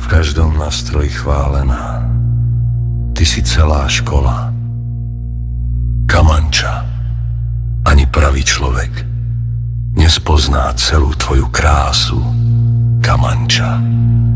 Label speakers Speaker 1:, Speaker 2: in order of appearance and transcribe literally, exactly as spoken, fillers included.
Speaker 1: každom nástroji chválená. Ty si celá škola. Kamanča. Ani pravý človek nespozná celú tvoju krásu, Kamanča.